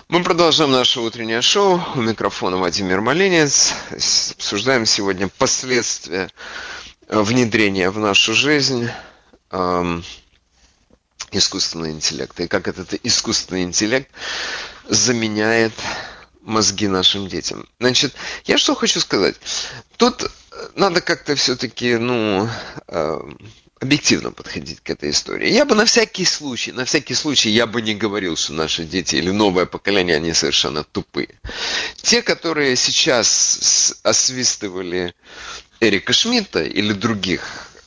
Мы продолжаем наше утреннее шоу. У микрофона Владимир Малинец. Обсуждаем сегодня последствия внедрения в нашу жизнь искусственного интеллекта. И как этот искусственный интеллект заменяет мозги нашим детям. Значит, я что хочу сказать. Тут надо как-то все-таки, объективно подходить к этой истории. Я бы на всякий случай я бы не говорил, что наши дети или новое поколение, они совершенно тупые. Те, которые сейчас освистывали Эрика Шмидта или других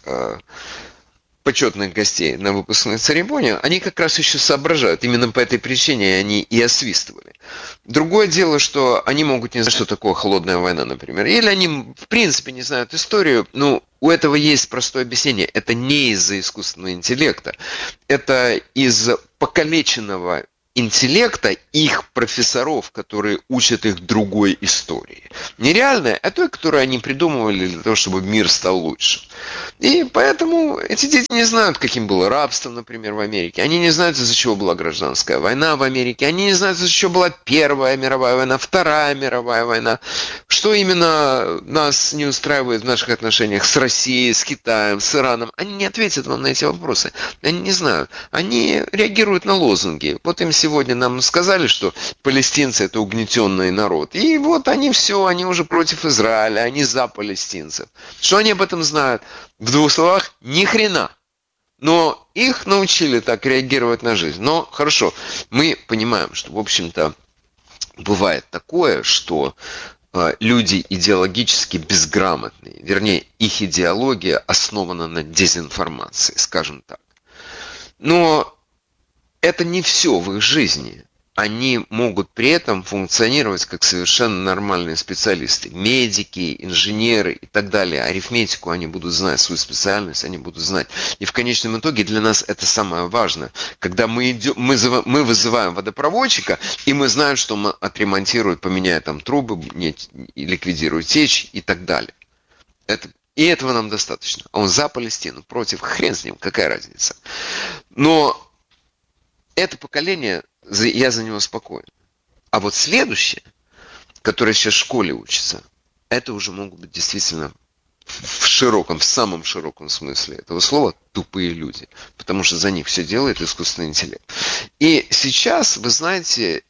почетных гостей на выпускной церемонии, они как раз еще соображают. Именно по этой причине они и освистывали. Другое дело, что они могут не знать, что такое холодная война, например. Или они, в принципе, не знают историю. У этого есть простое объяснение. Это не из-за искусственного интеллекта. Это из покалеченного интеллекта их профессоров, которые учат их другой истории. Не реальной, а той, которую они придумывали для того, чтобы мир стал лучше. И поэтому эти дети не знают, каким было рабство, например, в Америке. Они не знают, из-за чего была гражданская война в Америке. Они не знают, из-за чего была Первая мировая война, Вторая мировая война. Что именно нас не устраивает в наших отношениях с Россией, с Китаем, с Ираном. Они не ответят вам на эти вопросы. Они не знают. Они реагируют на лозунги. Вот им сегодня нам сказали, что палестинцы это угнетенный народ. И вот они уже против Израиля, они за палестинцев. Что они об этом знают? В двух словах, ни хрена. Но их научили так реагировать на жизнь. Но хорошо, мы понимаем, что, в общем-то, бывает такое, что люди идеологически безграмотные. Вернее, их идеология основана на дезинформации, скажем так. Но это не все в их жизни. Они могут при этом функционировать как совершенно нормальные специалисты. Медики, инженеры и так далее. Арифметику они будут знать, свою специальность они будут знать. И в конечном итоге для нас это самое важное. Когда мы вызываем водопроводчика, и мы знаем, что он отремонтирует, поменяет там трубы, ликвидирует течь и так далее. И этого нам достаточно. А он за Палестину, против, хрен с ним, какая разница. Но это поколение, я за него спокоен. А вот следующее, которое сейчас в школе учится, это уже могут быть действительно в самом широком смысле этого слова тупые люди. Потому что за них все делает искусственный интеллект. И сейчас, вы знаете,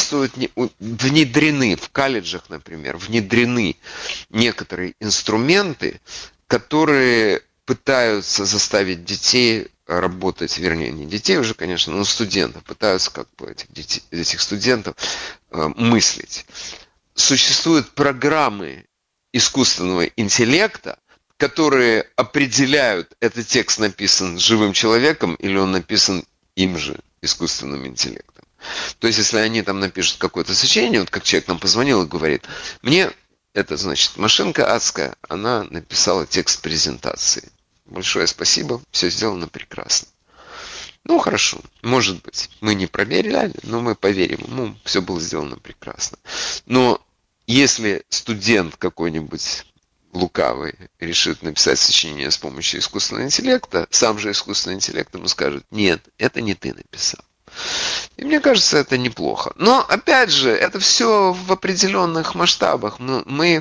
внедрены в колледжах, например, внедрены некоторые инструменты, которые пытаются заставить детей работать, вернее, не детей уже, конечно, но студентов, пытаются этих студентов мыслить. Существуют программы искусственного интеллекта, которые определяют, этот текст написан живым человеком или он написан им же, искусственным интеллектом. То есть, если они там напишут какое-то сочинение, вот как человек нам позвонил и говорит, мне это, значит, машинка адская, она написала текст презентации. Большое спасибо, все сделано прекрасно. Хорошо, может быть, мы не проверяли, но мы поверим ему, все было сделано прекрасно. Но если студент какой-нибудь лукавый решит написать сочинение с помощью искусственного интеллекта, сам же искусственный интеллект ему скажет, нет, это не ты написал. И мне кажется, это неплохо. Но, опять же, это все в определенных масштабах. Мы,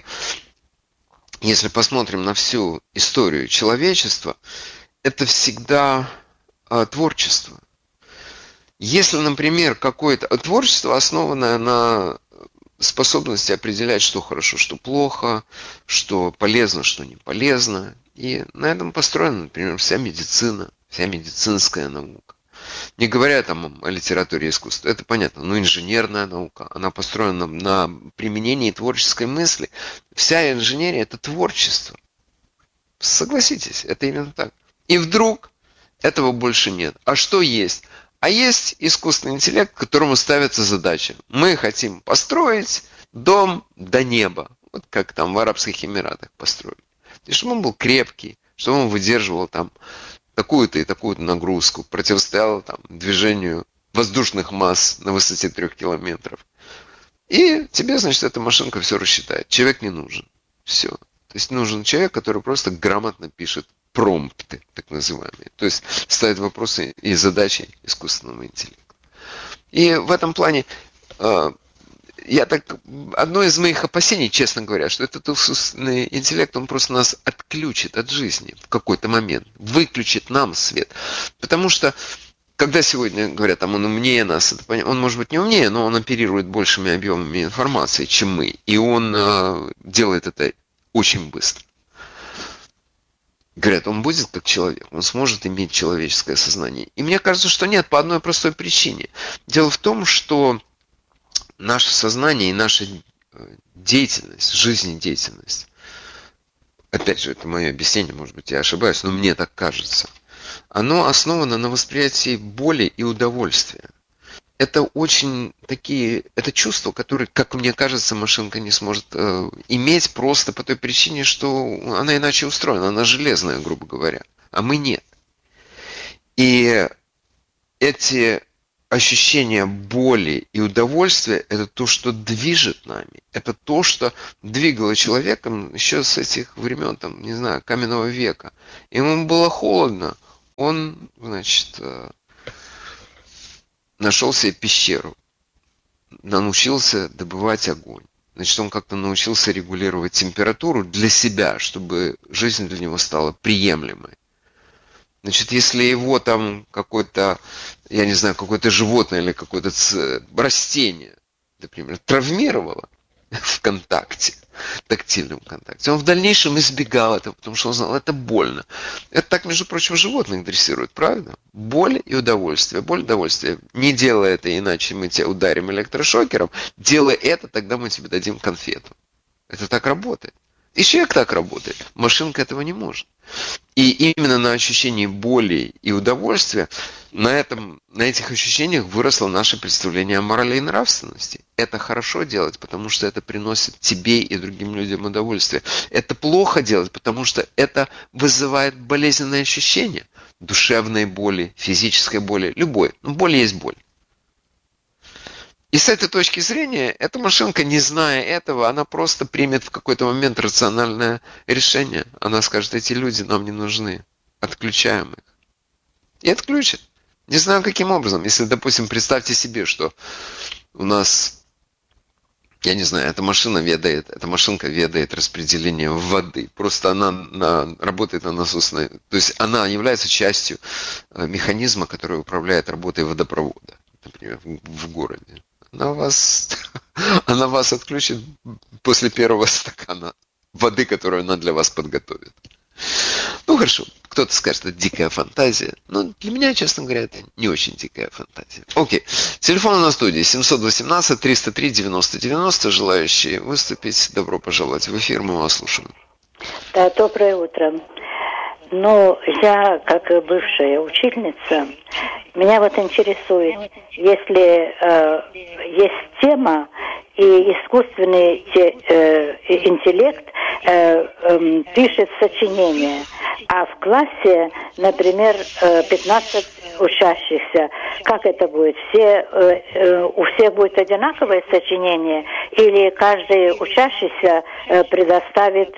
если посмотрим на всю историю человечества, это всегда творчество. Если, например, какое-то творчество, основанное на способности определять, что хорошо, что плохо, что полезно, что не полезно. И на этом построена, например, вся медицина, вся медицинская наука. Не говоря там о литературе и искусстве, это понятно, но инженерная наука, она построена на применении творческой мысли. Вся инженерия – это творчество. Согласитесь, это именно так. И вдруг этого больше нет. А что есть? А есть искусственный интеллект, которому ставится задача. Мы хотим построить дом до неба. Вот как там в Арабских Эмиратах построили. И чтобы он был крепкий, чтобы он выдерживал там такую-то и такую-то нагрузку, противостоял там движению воздушных масс на высоте 3 километров. И тебе, значит, эта машинка все рассчитает. Человек не нужен. Все. То есть нужен человек, который просто грамотно пишет промпты, так называемые. То есть ставит вопросы и задачи искусственного интеллекта. И в этом плане одно из моих опасений, честно говоря, что этот искусственный интеллект, он просто нас отключит от жизни в какой-то момент, выключит нам свет. Потому что, когда сегодня говорят, он умнее нас, он может быть не умнее, но он оперирует большими объемами информации, чем мы. И он делает это очень быстро. Говорят, он будет как человек, он сможет иметь человеческое сознание. И мне кажется, что нет, по одной простой причине. Дело в том, что наше сознание и наша деятельность, жизнедеятельность, опять же, это мое объяснение, может быть, я ошибаюсь, но мне так кажется, оно основано на восприятии боли и удовольствия. Это очень это чувства, которые, как мне кажется, машинка не сможет иметь просто по той причине, что она иначе устроена, она железная, грубо говоря, а мы нет. И эти ощущение боли и удовольствия – это то, что движет нами. Это то, что двигало человеком еще с этих времен, там, не знаю, каменного века. Ему было холодно. Он, значит, нашел себе пещеру. Научился добывать огонь. Значит, он как-то научился регулировать температуру для себя, чтобы жизнь для него стала приемлемой. Значит, если его там какое-то, я не знаю, какое-то животное или какое-то растение, например, травмировало в контакте, тактильном контакте, он в дальнейшем избегал этого, потому что он знал, это больно. Это так, между прочим, животных дрессируют, правда? Боль и удовольствие. Боль и удовольствие. Не делай это, иначе мы тебя ударим электрошокером. Делай это, тогда мы тебе дадим конфету. Это так работает. И человек так работает. Машинка этого не может. И именно на ощущении боли и удовольствия, на этих ощущениях выросло наше представление о морали и нравственности. Это хорошо делать, потому что это приносит тебе и другим людям удовольствие. Это плохо делать, потому что это вызывает болезненные ощущения. Душевной боли, физической боли, любой. Но боль есть боль. И с этой точки зрения, эта машинка, не зная этого, она просто примет в какой-то момент рациональное решение. Она скажет, эти люди нам не нужны. Отключаем их. И отключит. Не знаю, каким образом. Если, допустим, представьте себе, что у нас, я не знаю, эта машинка ведает распределением воды. Просто она работает на насосной. То есть она является частью механизма, который управляет работой водопровода, например, в городе. Она вас отключит после первого стакана воды, которую она для вас подготовит. Ну хорошо, кто-то скажет, это дикая фантазия. Но для меня, честно говоря, это не очень дикая фантазия. Окей. Телефон на студии 718-303-90-90. Желающие выступить, добро пожаловать в эфир, мы вас слушаем. Да, доброе утро. Ну, я, как бывшая учительница, меня вот интересует, если есть тема и искусственный интеллект пишет сочинение, а в классе, например, 15 учащихся, как это будет? У всех будет одинаковое сочинение или каждый учащийся предоставит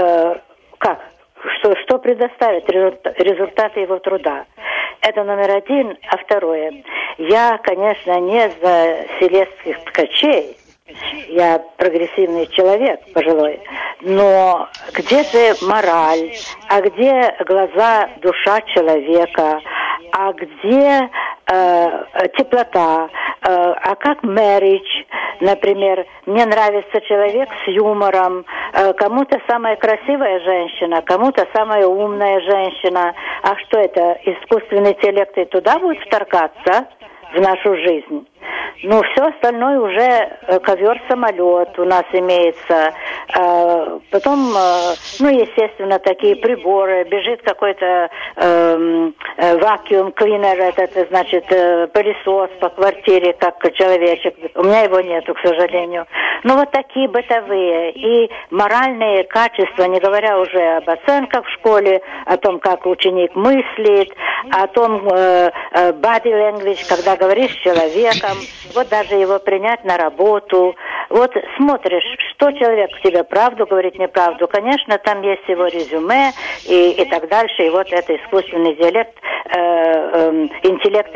что предоставит результаты его труда. Это номер один. А второе. Я, конечно, не за селезских ткачей. Я прогрессивный человек, пожилой. Но где же мораль? А где глаза, душа человека? А где теплота? А как marriage? Например, мне нравится человек с юмором. Кому-то самая красивая женщина, кому-то самая умная женщина. А что это? Искусственный интеллект и туда будет вторгаться в нашу жизнь? Ну, все остальное уже ковер-самолет у нас имеется. Потом, естественно, такие приборы. Бежит какой-то вакуум клинер, это значит пылесос по квартире, как человечек. У меня его нету, к сожалению. Но вот такие бытовые и моральные качества, не говоря уже об оценках в школе, о том, как ученик мыслит, о том body language, когда говоришь с человеком, вот даже его принять на работу, Вот смотришь, что человек тебе правду говорит, неправду. Конечно, там есть его резюме и так дальше. И вот это искусственный интеллект,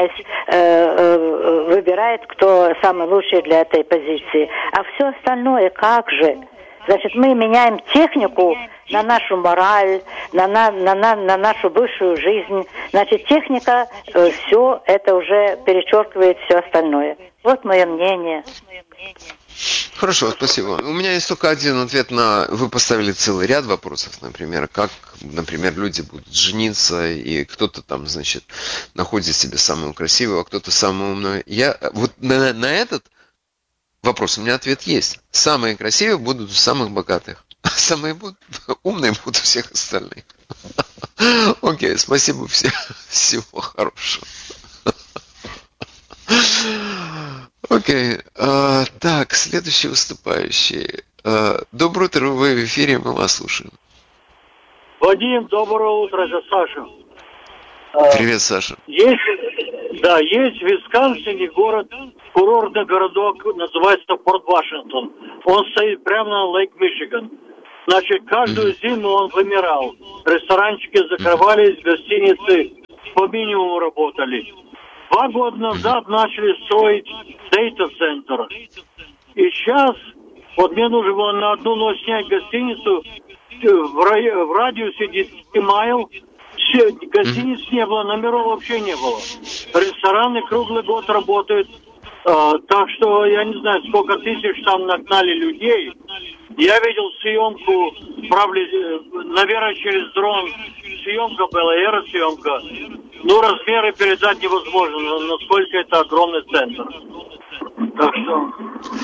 выбирает, кто самый лучший для этой позиции. А все остальное как же? Значит, мы меняем технику на нашу мораль, на нашу высшую жизнь. Значит, техника все это уже перечеркивает все остальное. Вот мое мнение. Хорошо, спасибо. У меня есть только один ответ на... Вы поставили целый ряд вопросов, например, как, например, люди будут жениться, и кто-то там, значит, находит себе самого красивого, а кто-то самого умного. Я вот на этот вопрос у меня ответ есть. Самые красивые будут у самых богатых, а самые умные будут у всех остальных. Окей, спасибо всем. Всего хорошего. Окей. Так, следующий выступающий. Доброе утро, вы в эфире, мы вас слушаем. Вадим, доброе утро, это Саша. Привет, Саша. Есть в Висконсине город, курортный городок, называется Порт Вашингтон. Он стоит прямо на Лейк Мичиган. Значит, каждую зиму он вымирал. Ресторанчики закрывались, гостиницы по минимуму работали. 2 года назад начали строить дейта-центр. И сейчас, вот мне нужно было на одну ночь снять гостиницу в радиусе 10 майл. Гостиниц не было, номеров вообще не было. Рестораны круглый год работают. Так что я не знаю, сколько тысяч там нагнали людей. Я видел съемку, правда, наверное, через дрон. Съемка была, аэросъемка. Ну, размеры передать невозможно, насколько это огромный центр. Так что...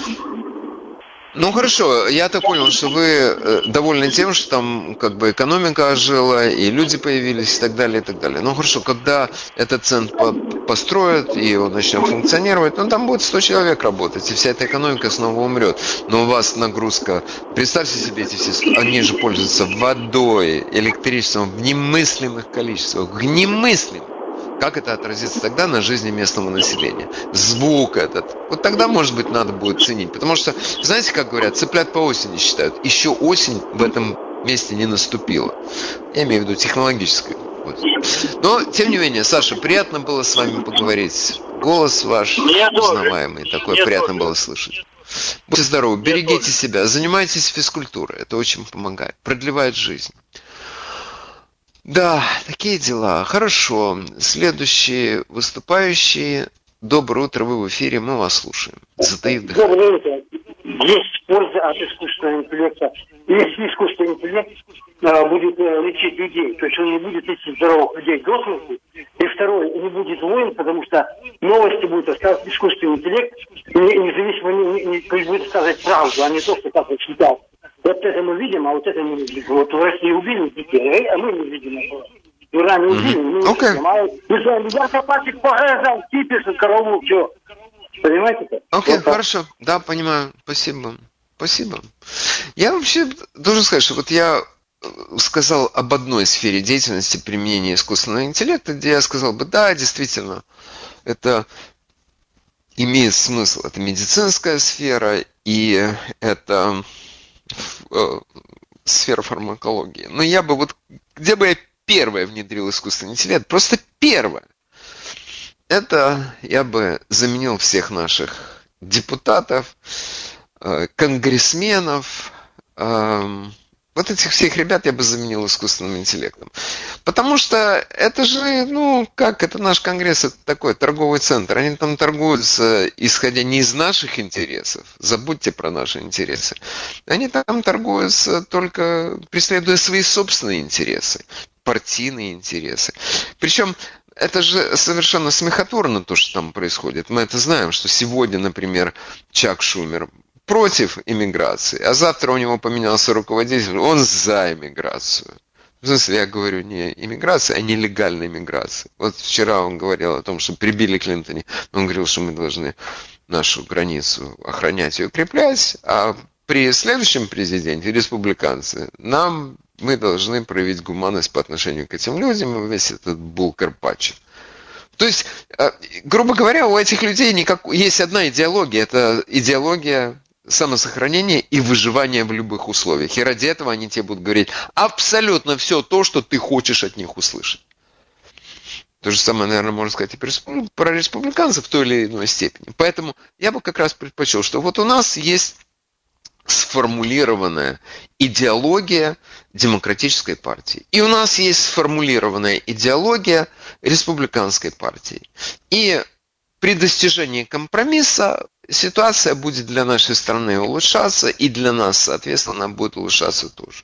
Ну хорошо, я так понял, что вы довольны тем, что там как бы экономика ожила, и люди появились, и так далее, и так далее. Ну хорошо, когда этот центр построят, и он начнет функционировать, ну там будет 100 человек работать, и вся эта экономика снова умрет. Но у вас нагрузка, представьте себе эти все, они же пользуются водой, электричеством в немыслимых количествах, немыслимых. Как это отразится тогда на жизни местного населения? Звук этот. Вот тогда, может быть, надо будет ценить. Потому что, знаете, как говорят, цыплят по осени считают. Еще осень в этом месте не наступила. Я имею в виду технологическую. Но, тем не менее, Саша, приятно было с вами поговорить. Голос ваш узнаваемый. Такое приятно было слышать. Будьте здоровы, берегите себя, занимайтесь физкультурой. Это очень помогает. Продлевает жизнь. Да, такие дела. Хорошо. Следующий выступающий. Доброе утро, вы в эфире, мы вас слушаем. Затаив дыхание. Доброе утро. Есть польза от искусственного интеллекта. Если искусственный интеллект будет лечить людей, то есть он не будет лечить здоровых людей до смерти. И второе, не будет войн, потому что новости будут оставить искусственный интеллект, независимо не будет сказать правду, а не то, что как он считал. Вот это мы видим, а вот это не видим. Вот в России убили детей, а мы не видим этого. В Иране убили, мы не видим. А мы знаем, я попасик порезал, кипиш, корову, все. Понимаете? Окей, вот хорошо. Да, понимаю. Спасибо. Спасибо. Я вообще должен сказать, что вот я сказал об одной сфере деятельности применения искусственного интеллекта, где я сказал бы, да, действительно, это имеет смысл. Это медицинская сфера, и это сфера фармакологии. Но я бы вот, где бы я первое внедрил искусственный интеллект, просто первое, это я бы заменил всех наших депутатов, конгрессменов, вот этих всех ребят я бы заменил искусственным интеллектом. Потому что это же, ну, как, это наш конгресс, это такой торговый центр. Они там торгуются, исходя не из наших интересов, забудьте про наши интересы. Они там торгуются только преследуя свои собственные интересы, партийные интересы. Причем это же совершенно смехотворно, то, что там происходит. Мы это знаем, что сегодня, например, Чак Шумер против иммиграции, а завтра у него поменялся руководитель, он за иммиграцию. В смысле, я говорю не иммиграция, а нелегальная иммиграция. Вот вчера он говорил о том, что при Билли Клинтоне, он говорил, что мы должны нашу границу охранять и укреплять, а при следующем президенте, республиканцы, мы должны проявить гуманность по отношению к этим людям, и весь этот бул Карпаччо. То есть, грубо говоря, у этих людей есть одна идеология, это идеология самосохранения и выживания в любых условиях. И ради этого они тебе будут говорить абсолютно все то, что ты хочешь от них услышать. То же самое, наверное, можно сказать и про республиканцев в той или иной степени. Поэтому я бы как раз предпочел, что вот у нас есть сформулированная идеология демократической партии. И у нас есть сформулированная идеология республиканской партии. И при достижении компромисса ситуация будет для нашей страны улучшаться, и для нас, соответственно, она будет улучшаться тоже.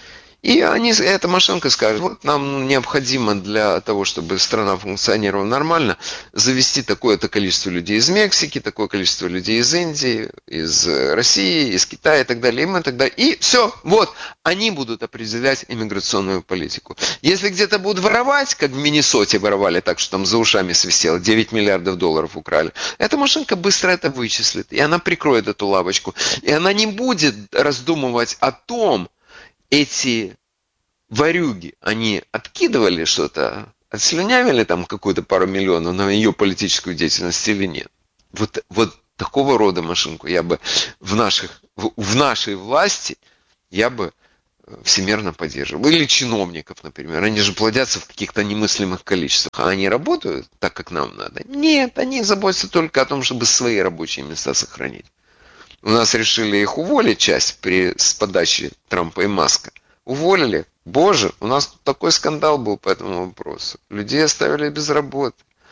И эта машинка скажет, вот нам необходимо для того, чтобы страна функционировала нормально, завести такое-то количество людей из Мексики, такое количество людей из Индии, из России, из Китая и так далее. И мы тогда, и все, вот, они будут определять иммиграционную политику. Если где-то будут воровать, как в Миннесоте воровали, так что там за ушами свистело, 9 миллиардов долларов украли, эта машинка быстро это вычислит, и она прикроет эту лавочку. И она не будет раздумывать о том, эти ворюги, они откидывали что-то, отслюнявили там какую-то пару миллионов на ее политическую деятельность или нет. Вот такого рода машинку я бы в нашей власти я бы всемирно поддерживал. Или чиновников, например. Они же плодятся в каких-то немыслимых количествах. А они работают так, как нам надо? Нет, они заботятся только о том, чтобы свои рабочие места сохранить. У нас решили их уволить, часть с подачи Трампа и Маска. Уволили. Боже, у нас тут такой скандал был по этому вопросу. Людей оставили без работы.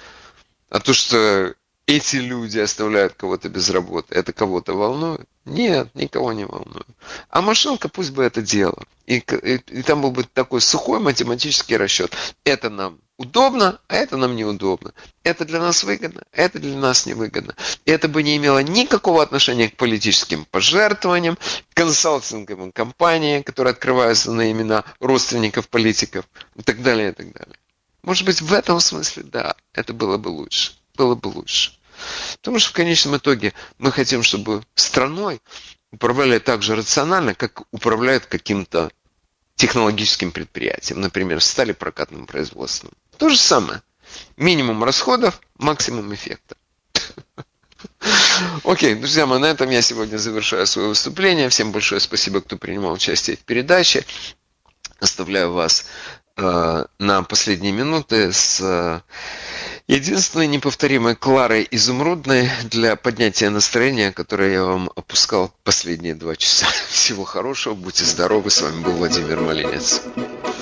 А то, что эти люди оставляют кого-то без работы, это кого-то волнует? Нет, никого не волнует. А машинка пусть бы это делала. И там был бы такой сухой математический расчет. Это нам удобно, а это нам неудобно. Это для нас выгодно, а это для нас невыгодно. И это бы не имело никакого отношения к политическим пожертвованиям, консалтинговым компаниям, которые открываются на имена родственников политиков и так далее, и так далее. Может быть, в этом смысле, да, это было бы лучше. Было бы лучше. Потому что в конечном итоге мы хотим, чтобы страной управляли так же рационально, как управляют каким-то технологическим предприятием. Например, сталепрокатным производством. То же самое. Минимум расходов, максимум эффекта. Окей, друзья мои, на этом я сегодня завершаю свое выступление. Всем большое спасибо, кто принимал участие в передаче. Оставляю вас на последние минуты с единственной неповторимой Кларой Изумрудной для поднятия настроения, которое я вам опускал последние 2 часа. Всего хорошего, будьте здоровы. С вами был Владимир Малинец.